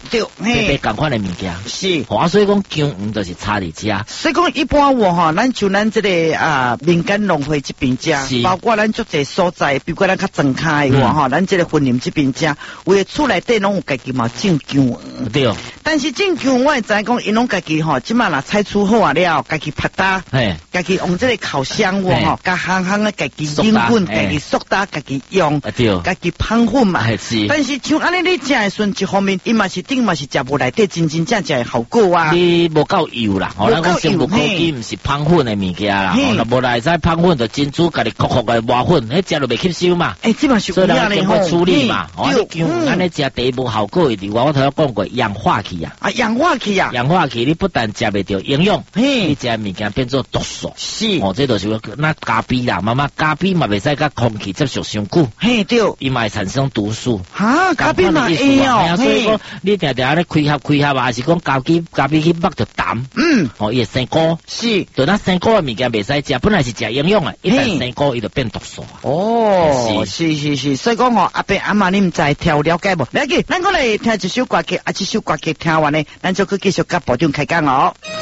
对， 白同款的物件。 是， 所以讲姜黄就是差伫遮。 所以讲一般话吼，咱像咱这个民间农会这边遮，包括咱足侪所在，比如讲咱较庄开的话吼，咱这个婚姻这边遮，为厝内底拢有家己嘛种姜黄。 对。 但是种姜黄，我会知讲，因拢家己吼，即马若采取好啊了，家己拍打，家己用这个烤箱锅吼，甲行行的家己冷滚，家己速打，家己用，家己烹粉嘛。但是像安尼你食的时阵，一方面伊嘛是顶嘛是食无内底真正正的效果啊。 你无够油啦，咱讲生物科技毋是烹粉的物件啦，若无来再烹粉，就珍珠家己壳壳的磨粉，迄食就袂吸收嘛。 这嘛是所以咱经过处理嘛，姜黄安尼食第一无效果以外，我头讲过氧化去啊。 氧化去啊！ 氧化去，你不但食袂到营养，你食物件变做毒素。 是， 这就是那咖啡啦，妈妈咖啡嘛袂使甲空气接触伤久， 嘿对， 伊嘛会产生毒素。 咖啡嘛会哦， 所以讲你常常咧开合，还是讲咖啡去剥就淡，伊会生菇。 是， 就那生菇的物件袂使食，本来是食营养的，一旦生菇伊就变毒素。 是，所以讲吼，阿伯阿妈你毋知调了解无？来去，咱过来听一首歌曲，这首歌曲听完呢，咱就去继续甲部长开讲哦。